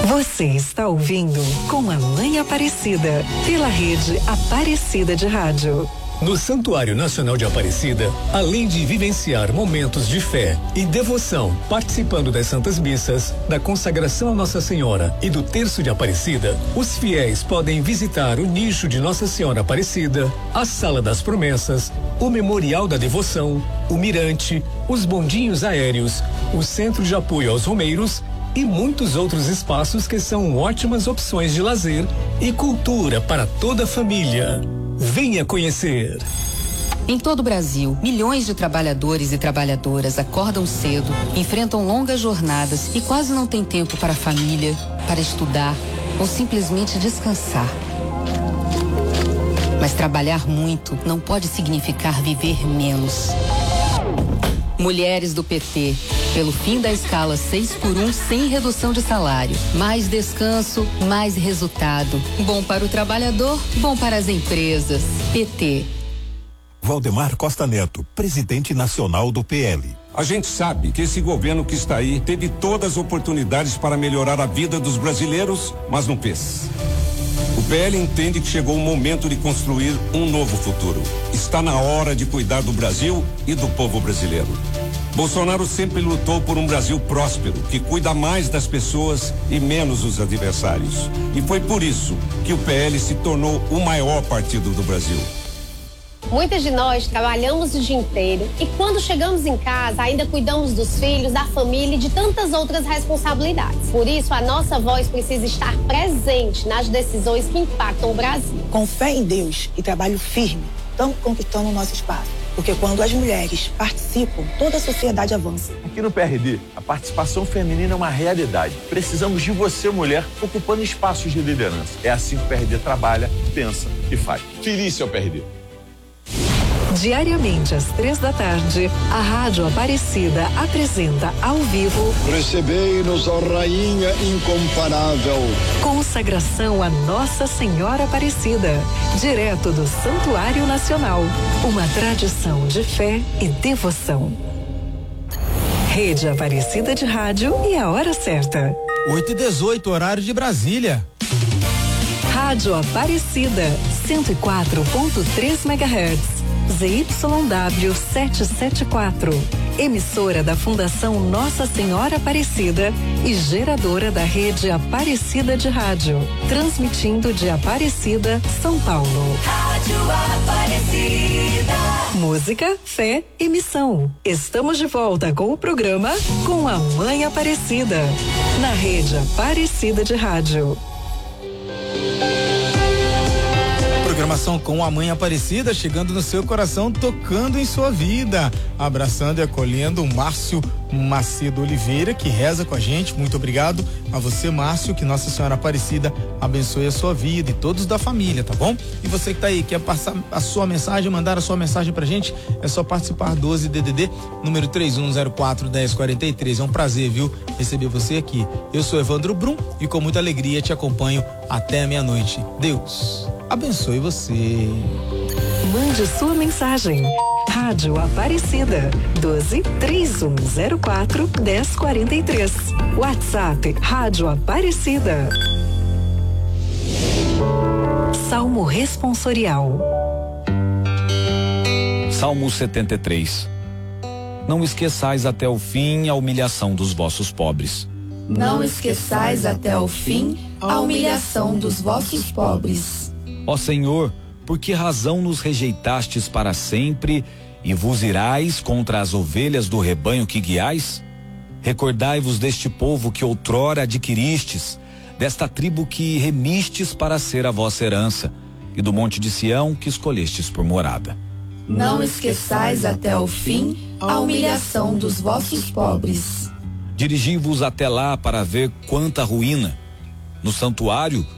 Você está ouvindo Com a Mãe Aparecida, pela rede Aparecida de Rádio. No Santuário Nacional de Aparecida, além de vivenciar momentos de fé e devoção, participando das Santas Missas, da consagração a Nossa Senhora e do Terço de Aparecida, os fiéis podem visitar o nicho de Nossa Senhora Aparecida, a Sala das Promessas, o Memorial da Devoção, o Mirante, os bondinhos aéreos, o Centro de Apoio aos Romeiros e muitos outros espaços que são ótimas opções de lazer e cultura para toda a família. Venha conhecer. Em todo o Brasil, milhões de trabalhadores e trabalhadoras acordam cedo, enfrentam longas jornadas e quase não têm tempo para a família, para estudar ou simplesmente descansar. Mas trabalhar muito não pode significar viver menos. Mulheres do PT, pelo fim da escala 6x1 sem redução de salário. Mais descanso, mais resultado. Bom para o trabalhador, bom para as empresas. PT. Valdemar Costa Neto, presidente nacional do PL. A gente sabe que esse governo que está aí teve todas as oportunidades para melhorar a vida dos brasileiros, mas não fez. O PL entende que chegou o momento de construir um novo futuro. Está na hora de cuidar do Brasil e do povo brasileiro. Bolsonaro sempre lutou por um Brasil próspero, que cuida mais das pessoas e menos dos adversários. E foi por isso que o PL se tornou o maior partido do Brasil. Muitas de nós trabalhamos o dia inteiro e quando chegamos em casa ainda cuidamos dos filhos, da família e de tantas outras responsabilidades. Por isso, a nossa voz precisa estar presente nas decisões que impactam o Brasil. Com fé em Deus e trabalho firme, estamos conquistando o nosso espaço. Porque quando as mulheres participam, toda a sociedade avança. Aqui no PRD, a participação feminina é uma realidade. Precisamos de você, mulher, ocupando espaços de liderança. É assim que o PRD trabalha, pensa e faz. Feliz é o PRD. Diariamente às 15h, a Rádio Aparecida apresenta ao vivo Recebei-nos, ó Rainha incomparável. Consagração a Nossa Senhora Aparecida, direto do Santuário Nacional. Uma tradição de fé e devoção. Rede Aparecida de Rádio e a hora certa. 8h18, horário de Brasília. Rádio Aparecida, 104.3 MHz. ZYW 774, emissora da Fundação Nossa Senhora Aparecida e geradora da rede Aparecida de Rádio, transmitindo de Aparecida, São Paulo. Rádio Aparecida. Música, fé e missão. Estamos de volta com o programa Com a Mãe Aparecida, na rede Aparecida de Rádio. Programação Com a Mãe Aparecida, chegando no seu coração, tocando em sua vida. Abraçando e acolhendo o Márcio Macedo Oliveira, que reza com a gente. Muito obrigado a você, Márcio, que Nossa Senhora Aparecida abençoe a sua vida e todos da família, tá bom? E você que tá aí, quer passar a sua mensagem, mandar a sua mensagem pra gente, é só participar. 12 DDD, número 3104-1043. É um prazer, viu, receber você aqui. Eu sou Evandro Brum e com muita alegria te acompanho até a meia-noite. Deus abençoe você. Mande sua mensagem. Rádio Aparecida, 12-3104-1043. WhatsApp Rádio Aparecida. Salmo responsorial. Salmo 73. Não esqueçais até o fim a humilhação dos vossos pobres. Não esqueçais até o fim a humilhação dos vossos pobres. Ó Senhor, por que razão nos rejeitastes para sempre e vos irais contra as ovelhas do rebanho que guiais? Recordai-vos deste povo que outrora adquiristes, desta tribo que remistes para ser a vossa herança, e do monte de Sião que escolhestes por morada. Não esqueçais até o fim a humilhação dos vossos pobres. Dirigi-vos até lá para ver quanta ruína. No santuário,